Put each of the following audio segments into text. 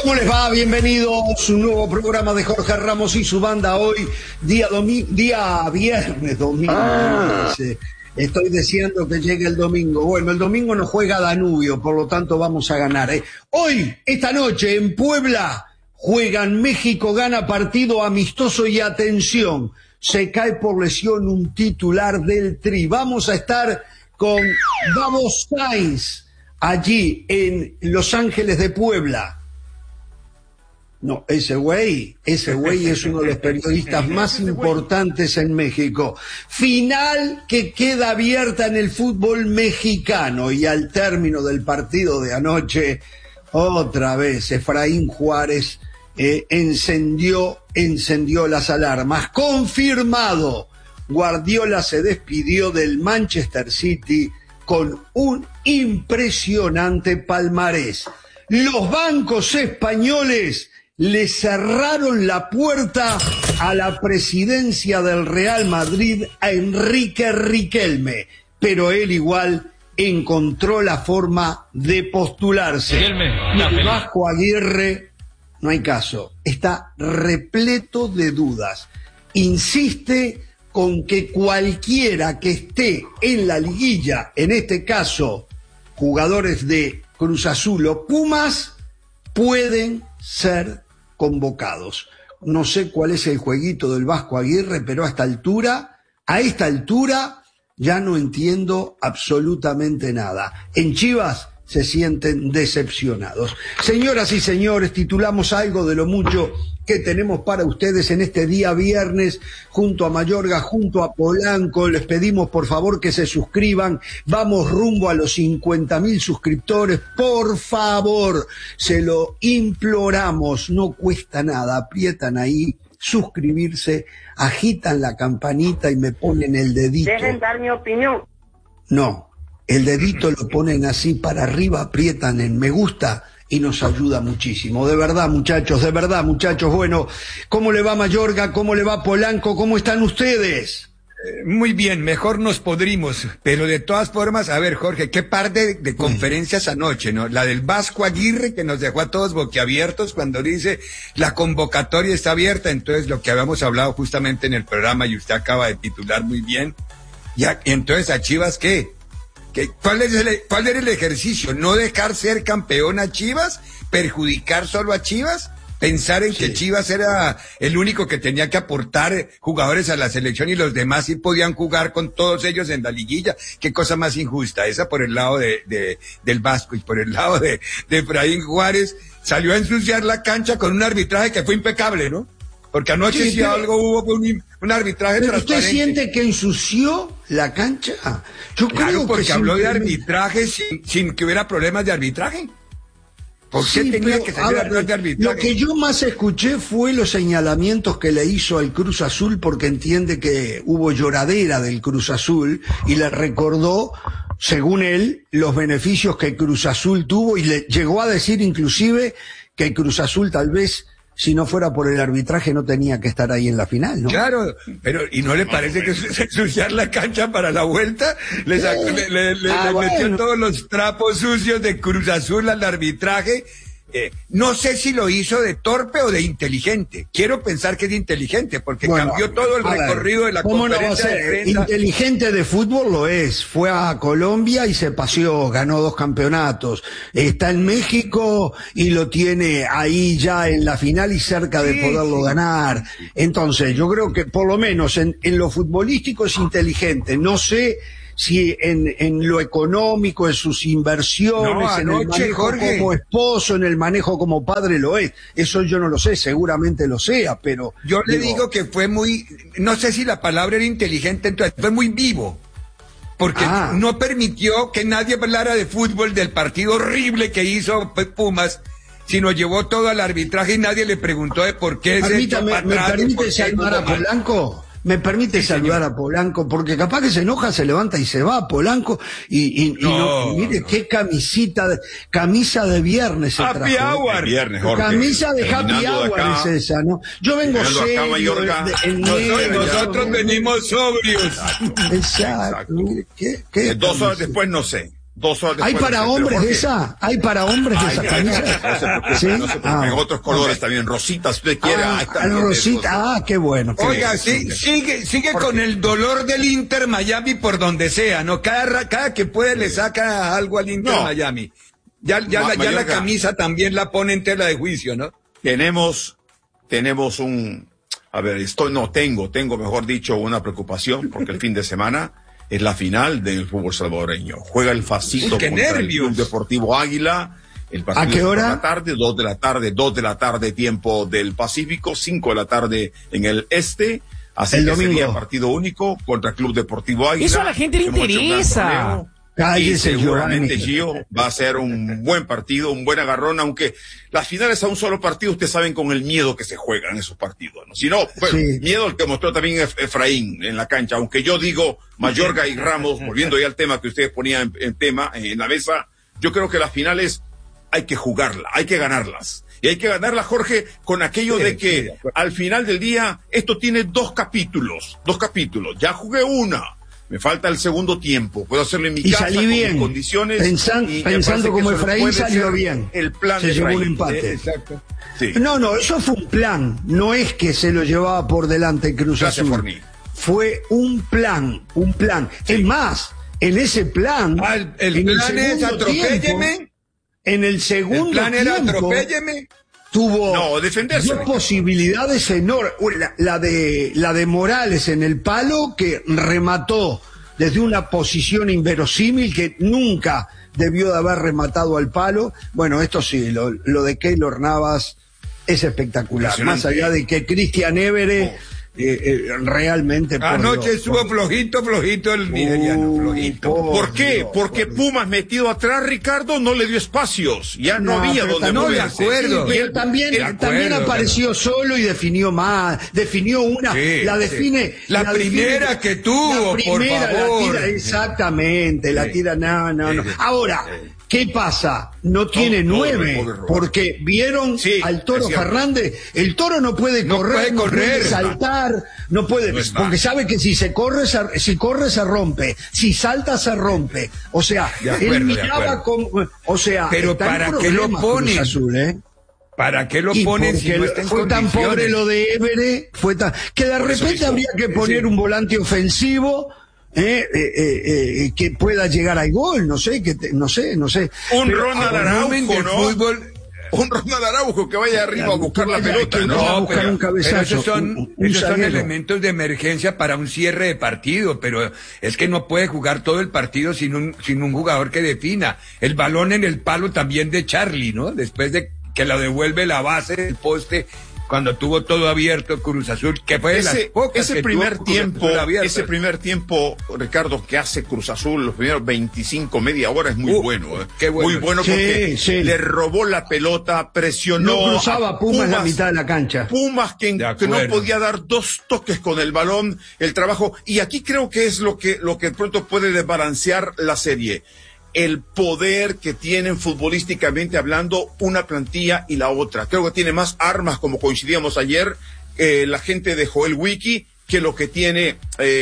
¿Cómo les va? Bienvenidos a un nuevo programa de Jorge Ramos y su banda. Hoy, día viernes, domingo. Estoy deseando que llegue el domingo. Bueno, el domingo nos juega Danubio, por lo tanto vamos a ganar. Hoy, esta noche, en Puebla, juegan México, gana partido amistoso y atención, se cae por lesión un titular del Tri. Vamos a estar con Davos Sainz, allí en Los Ángeles de Puebla. No, ese güey es uno de los periodistas más importantes en México. Final que queda abierta en el fútbol mexicano, y al término del partido de anoche, otra vez Efraín Juárez encendió las alarmas. Confirmado, Guardiola se despidió del Manchester City con un impresionante palmarés. Los bancos españoles le cerraron la puerta a la presidencia del Real Madrid a Enrique Riquelme, pero él igual encontró la forma de postularse. El Vasco Aguirre, no hay caso, está repleto de dudas. Insiste con que cualquiera que esté en la liguilla, en este caso jugadores de Cruz Azul o Pumas, pueden ser convocados. No sé cuál es el jueguito del Vasco Aguirre, pero a esta altura ya no entiendo absolutamente nada. En Chivas se sienten decepcionados. Señoras y señores, titulamos algo de lo mucho que tenemos para ustedes en este día viernes, junto a Mayorga, junto a Polanco. Les pedimos por favor que se suscriban. Vamos rumbo a los 50.000 suscriptores. Por favor, se lo imploramos. No cuesta nada. Aprietan ahí suscribirse, agitan la campanita y me ponen el dedito. Dejen dar mi opinión. No, el dedito lo ponen así para arriba, aprietan en me gusta y nos ayuda muchísimo. De verdad, muchachos. Bueno, ¿cómo le va Mayorga? ¿Cómo le va Polanco? ¿Cómo están ustedes? Muy bien, mejor nos podrimos, pero de todas formas, a ver, Jorge, qué par de conferencias anoche, ¿no? La del Vasco Aguirre, que nos dejó a todos boquiabiertos cuando dice la convocatoria está abierta. Entonces, lo que habíamos hablado justamente en el programa y usted acaba de titular muy bien. Ya, entonces, ¿a Chivas qué? ¿Cuál era el ejercicio? ¿No dejar ser campeón a Chivas? ¿Perjudicar solo a Chivas? ¿Pensar en que Chivas era el único que tenía que aportar jugadores a la selección y los demás sí podían jugar con todos ellos en la liguilla? ¿Qué cosa más injusta? Esa por el lado del Vasco, y por el lado de Efraín Juárez salió a ensuciar la cancha con un arbitraje que fue impecable, ¿no? Porque anoche sí algo hubo, fue un arbitraje transparente. ¿Usted siente que ensució la cancha? Yo claro, porque habló de arbitraje sin que hubiera problemas de arbitraje. ¿Por qué tenía que salir a hablar de arbitraje? Lo que yo más escuché fue los señalamientos que le hizo al Cruz Azul, porque entiende que hubo lloradera del Cruz Azul y le recordó, según él, los beneficios que Cruz Azul tuvo, y le llegó a decir inclusive que Cruz Azul tal vez, si no fuera por el arbitraje, no tenía que estar ahí en la final, ¿no? Claro, pero ¿y no le parece que ensuciar la cancha para la vuelta? Le metió todos los trapos sucios de Cruz Azul al arbitraje. No sé si lo hizo de torpe o de inteligente. Quiero pensar que es de inteligente, porque cambió todo el recorrido de la conferencia de prensa. Inteligente de fútbol lo es. Fue a Colombia y se paseó, ganó 2 campeonatos. Está en México y lo tiene ahí ya en la final y cerca de poderlo ganar. Entonces, yo creo que por lo menos en lo futbolístico es inteligente. No sé si en lo económico, en sus inversiones, en el manejo como esposo, en el manejo como padre lo es. Eso yo no lo sé, seguramente lo sea, pero... Yo le digo que fue muy, no sé si la palabra era inteligente, entonces fue muy vivo, porque no permitió que nadie hablara de fútbol, del partido horrible que hizo Pumas, sino llevó todo al arbitraje y nadie le preguntó de por qué se echó para atrás. ¿Me permite saludar a Polanco? ¿Me permite saludar a Polanco? Porque capaz que se enoja, se levanta y se va Polanco y mire qué camisa de viernes se Happy trajo. Hour. Viernes, Jorge. Camisa de Happy Hour es esa, ¿no? Yo vengo serio. Nosotros venimos sobrios. Exacto. Mire, ¿qué 2 horas después no sé. 2 horas ¿Hay después. para hombres de esa? ¿Hay para hombres de esa camisa? ¿Sí? No sé, en otros colores también, rositas, si usted quiere. Rosita, qué bueno. Oiga, sigue con el dolor del Inter Miami por donde sea, ¿no? Cada que puede le saca algo al Inter Miami. Ya la camisa también la pone en tela de juicio, ¿no? Tenemos tengo, mejor dicho, una preocupación, porque el fin de semana es la final del fútbol salvadoreño. Juega el Facito contra el Club Deportivo Águila. El partido ¿A qué hora? Por la tarde, 2 de la tarde, tiempo del Pacífico, 5 de la tarde en el este. Así el que domingo. sería partido único contra el Club Deportivo Águila. Eso a la gente le interesa. Y seguramente, Gio, va a ser un buen partido, un buen agarrón, aunque las finales a un solo partido, ustedes saben con el miedo que se juegan esos partidos, ¿no? Si no, bueno, miedo el que mostró también Efraín en la cancha, aunque yo digo Mayorga y Ramos, volviendo ya al tema que ustedes ponían en la mesa, yo creo que las finales hay que jugarlas, hay que ganarlas. Y hay que ganarlas, Jorge, con aquello de que al final del día esto tiene dos capítulos. Ya jugué una. Me falta el segundo tiempo. Puedo hacerlo en mi casa, salí con bien. mis condiciones. Pensando como Efraín salió bien. El plan se de llevó Efraín. un empate. Exacto. Sí. No, eso fue un plan. No es que se lo llevaba por delante Cruz Azul. Forní. Fue un plan. Sí. Es más, en ese plan. El plan es atropélleme. En el segundo El plan era tiempo, atropélleme. Tuvo defenderse. dos posibilidades enormes. La de Morales en el palo, que remató desde una posición inverosímil que nunca debió de haber rematado al palo. Bueno, esto sí, lo de Keylor Navas es espectacular. Más allá de que Cristian Évere realmente... Anoche estuvo flojito el nigeriano, flojito. ¿Por qué? Porque Pumas metido atrás, Ricardo, no le dio espacios. Ya no había donde moverse. De acuerdo. Pero también apareció solo y definió más. Definió una. La primera que tuvo, por favor. Exactamente. La tira, no. Ahora, ¿qué pasa? No tiene 9, porque vieron al Toro Fernández. El Toro no puede correr, no puede saltar, no puede, porque sabe que si corre se rompe, si salta se rompe. O sea, él miraba como, pero ¿para qué lo ponen? Azul, ¿Para qué lo ponen si no está en fue tan pobre lo de Évere, que de repente habría que poner un volante ofensivo que pueda llegar al gol, no sé. Un Ronald Araujo, ¿no? Un Ronald Araujo que vaya arriba a buscar la pelota, ¿no? Pero esos son elementos de emergencia para un cierre de partido, pero es que no puede jugar todo el partido sin un jugador que defina. El balón en el palo también de Charlie, ¿no? Después de que lo devuelve la base del poste, cuando tuvo todo abierto Cruz Azul, que fue ese primer tiempo, Ricardo, que hace Cruz Azul, los primeros 25, media hora, es muy bueno. Qué bueno. Muy bueno porque le robó la pelota, presionó. No cruzaba Pumas en la mitad de la cancha. Pumas que no podía dar 2 toques con el balón, el trabajo. Y aquí creo que es lo que pronto puede desbalancear la serie. El poder que tienen futbolísticamente hablando una plantilla y la otra. Creo que tiene más armas, como coincidíamos ayer, la gente de Joel Wiki, que lo que tiene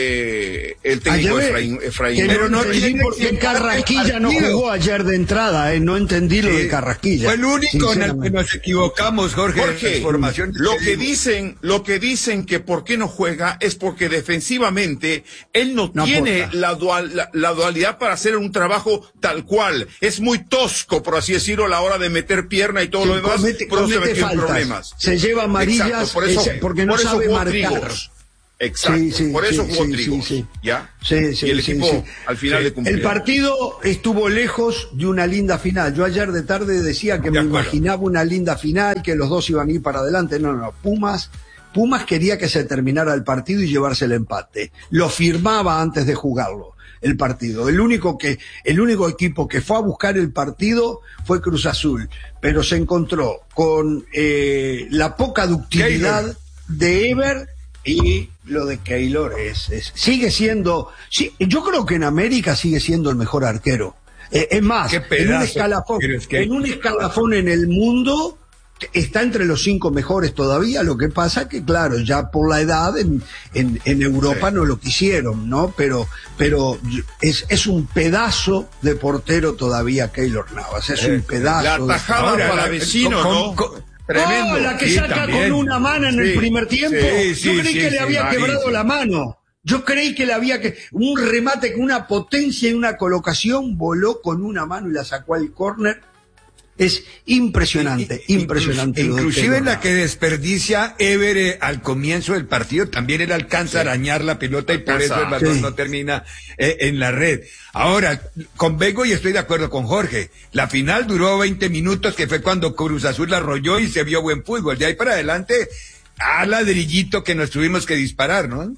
el técnico Efraín. Pero no entendí por qué Carrasquilla no jugó ayer de entrada, no entendí lo de Carrasquilla. Fue el único en el que nos equivocamos, Jorge. Lo que dicen que por qué no juega es porque defensivamente él no tiene la dualidad para hacer un trabajo tal cual. Es muy tosco, por así decirlo, a la hora de meter pierna y todo lo demás. Por eso se metió en problemas. Se lleva amarillas porque no sabe marcar. Exacto, por eso jugó Trigos, ¿ya? Y el equipo al final de cumplir. El partido estuvo lejos de una linda final. Yo ayer de tarde decía que me imaginaba una linda final, que los dos iban a ir para adelante. No. Pumas quería que se terminara el partido y llevarse el empate. Lo firmaba antes de jugarlo, el partido. El único equipo que fue a buscar el partido fue Cruz Azul, pero se encontró con la poca ductilidad de Ever. Y lo de Keylor sigue siendo, yo creo que en América sigue siendo el mejor arquero. Es más, en un escalafón en el mundo, está entre los 5 mejores todavía. Lo que pasa que, claro, ya por la edad en Europa no lo quisieron, ¿no? Pero es un pedazo de portero todavía Keylor Navas, es un pedazo. La tajada para vecino, ¿no? Tremendo. La que saca con una mano en el primer tiempo. Yo creí que le había quebrado la mano. Yo creí que le había un remate con una potencia y una colocación, voló con una mano y la sacó al córner. Es impresionante, impresionante. Inclusive en la que desperdicia Évere al comienzo del partido, también él alcanza a arañar la pelota y por eso el balón no termina en la red. Ahora, convengo y estoy de acuerdo con Jorge. La final duró 20 minutos, que fue cuando Cruz Azul la arrolló y se vio buen fútbol. De ahí para adelante, a ladrillito que nos tuvimos que disparar, ¿no?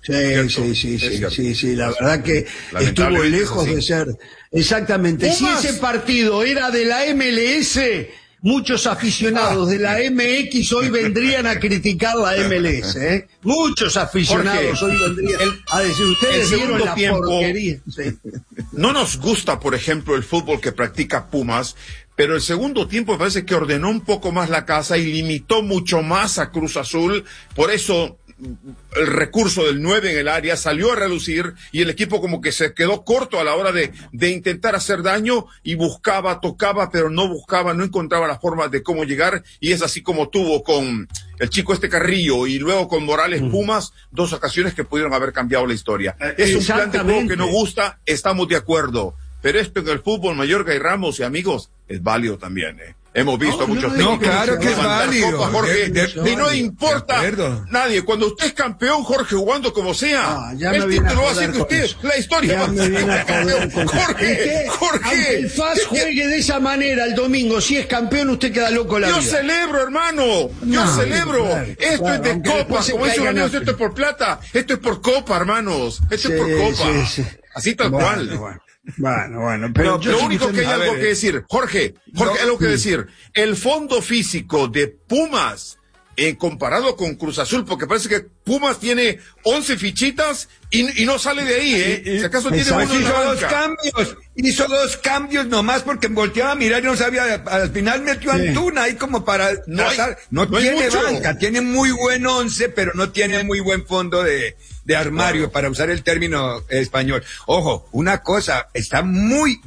Sí, la verdad que estuvo lejos de ser. Exactamente. Si ese partido era de la MLS, muchos aficionados de la MX hoy vendrían a criticar la MLS, ¿eh? Muchos aficionados hoy vendrían a decir, ustedes vieron la porquería. Sí. No nos gusta, por ejemplo, el fútbol que practica Pumas, pero el segundo tiempo me parece que ordenó un poco más la casa y limitó mucho más a Cruz Azul. Por eso el recurso del 9 en el área salió a relucir y el equipo como que se quedó corto a la hora de intentar hacer daño y buscaba, tocaba, pero no encontraba la forma de cómo llegar, y es así como tuvo con el chico Carrillo y luego con Morales Pumas, 2 ocasiones que pudieron haber cambiado la historia. Es un plan de juego que nos gusta, estamos de acuerdo, pero esto en el fútbol, Mayorga y Ramos y amigos, es válido también, Hemos visto muchos técnicos. No, claro que es válido. Jorge, y no importa nadie. Cuando usted es campeón, Jorge, jugando como sea, el título va a ser de usted. La historia va a ser Jorge. Aunque el FAS juegue de esa manera el domingo, si es campeón, usted queda loco la vida. Yo celebro, hermano. Yo celebro. Esto es de copa. Como dice un amigo, esto es por plata. Esto es por copa, hermanos. Esto es por copa. Así tal cual. Bueno, pero lo único que hay algo que decir, Jorge, algo que decir, el fondo físico de Pumas, comparado con Cruz Azul, porque parece que Pumas tiene 11 fichitas y no sale de ahí, si acaso tiene uno en la banca. Hizo 2 cambios nomás porque volteaba a mirar y no sabía, al final metió a Antuna ahí como para no tiene banca, tiene muy buen 11, pero no tiene muy buen fondo de armario, para usar el término español. Ojo, una cosa, está muy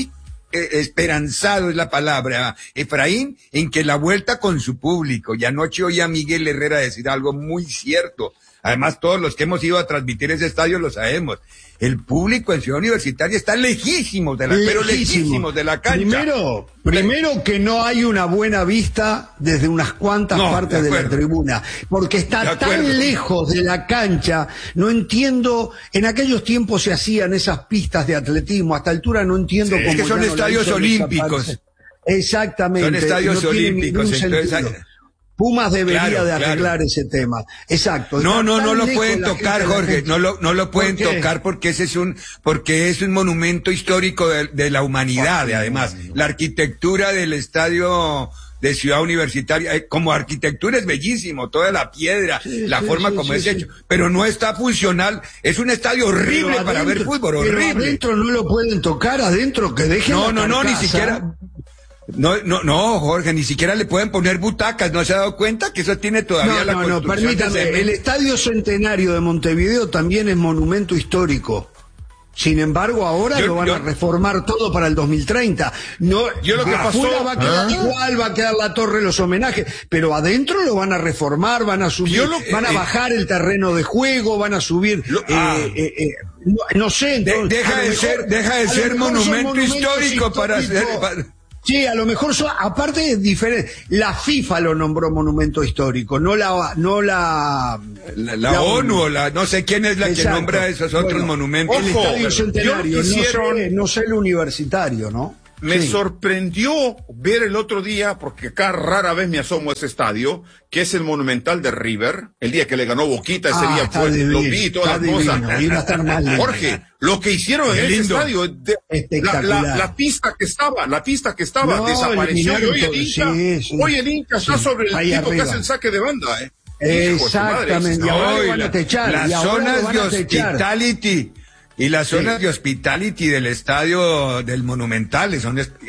esperanzado es la palabra, Efraín, en que la vuelta con su público, y anoche oí a Miguel Herrera decir algo muy cierto. Además, todos los que hemos ido a transmitir ese estadio lo sabemos. El público en Ciudad Universitaria está lejísimos de la cancha. Primero que no hay una buena vista desde unas cuantas partes de la tribuna, porque está tan lejos de la cancha. No entiendo, en aquellos tiempos se hacían esas pistas de atletismo, a esta altura no entiendo cómo. Es que son estadios olímpicos. Exactamente. Son estadios olímpicos, entonces Pumas debería de arreglar ese tema. Exacto. No lo pueden tocar, Jorge. No lo pueden tocar porque es un monumento histórico de la humanidad, además. La arquitectura del estadio de Ciudad Universitaria, como arquitectura es bellísimo, toda la piedra, forma como es hecho, pero no está funcional. Es un estadio horrible para ver fútbol, horrible. Pero adentro no lo pueden tocar, adentro que dejen No, ni siquiera. No, Jorge, ni siquiera le pueden poner butacas, ¿no se ha dado cuenta que eso tiene todavía la construcción? No, permítame, el Estadio Centenario de Montevideo también es monumento histórico. Sin embargo, ahora lo van a reformar todo para el 2030. Afuera va a quedar igual, va a quedar la torre, los homenajes, pero adentro lo van a reformar, van a subir, van a bajar el terreno de juego, van a subir, no sé. Entonces, deja de ser monumento histórico para hacer... Sí, a lo mejor aparte es diferente. La FIFA lo nombró monumento histórico, no la ONU, no sé quién es la que nombra esos otros monumentos. El Estadio Centenario, no sé el universitario, ¿no? Me sorprendió ver el otro día, porque acá rara vez me asomo a ese estadio, que es el Monumental de River, el día que le ganó Boquita, ese día fue, lo vi y todas las cosas. Jorge, lo que hicieron en ese estadio, la pista que estaba, desapareció, y hoy el Inca está sobre el tipo que hace el saque de banda, Exactamente, y ahora van a techar. Las zonas de hospitality. Y las zonas de hospitality del estadio del Monumental son